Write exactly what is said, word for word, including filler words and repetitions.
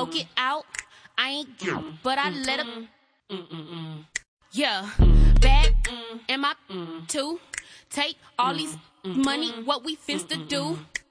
poke it out. I ain't cute, but I let him. Yeah, bad am I too? Take all these money, what we finna do?